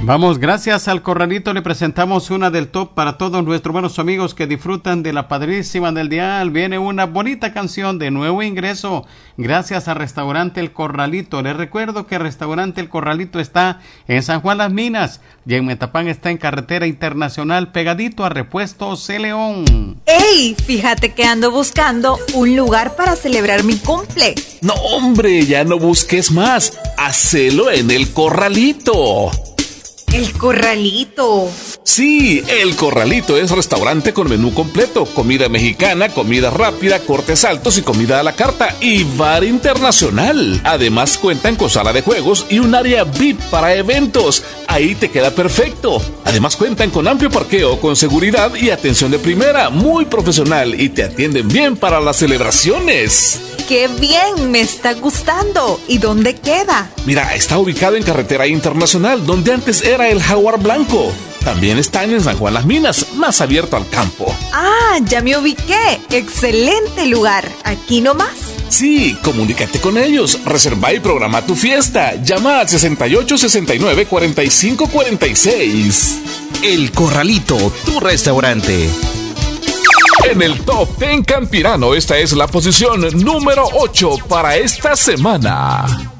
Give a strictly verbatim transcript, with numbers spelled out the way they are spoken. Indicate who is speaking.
Speaker 1: Vamos, gracias al Corralito le presentamos una del top para todos nuestros buenos amigos que disfrutan de la padrísima del dial. Viene una bonita canción de nuevo ingreso, gracias al Restaurante El Corralito. Les recuerdo que el Restaurante El Corralito está en San Juan Las Minas y en Metapán está en Carretera Internacional, pegadito a Repuestos C. León.
Speaker 2: ¡Ey! Fíjate que ando buscando un lugar para celebrar mi cumple.
Speaker 3: No, hombre, ya no busques más. Hacelo en El Corralito.
Speaker 2: El Corralito.
Speaker 3: Sí, El Corralito es restaurante con menú completo, comida mexicana, comida rápida, cortes altos y comida a la carta y bar internacional. Además cuentan con sala de juegos y un área V I P para eventos. Ahí te queda perfecto. Además cuentan con amplio parqueo, con seguridad y atención de primera, muy profesional, y te atienden bien para las celebraciones.
Speaker 2: ¡Qué bien! Me está gustando. ¿Y dónde queda?
Speaker 3: Mira, está ubicado en Carretera Internacional, donde antes era el Jaguar Blanco. También están en San Juan Las Minas, más abierto al campo.
Speaker 2: ¡Ah! Ya me ubiqué. ¡Excelente lugar! ¿Aquí nomás?
Speaker 3: Sí, comunícate con ellos, reserva y programa tu fiesta. Llama al sesenta y ocho, sesenta y nueve, cuarenta y cinco, cuarenta y seis.
Speaker 4: El Corralito, tu restaurante.
Speaker 3: En el Top diez Campirano, esta es la posición número ocho para esta semana.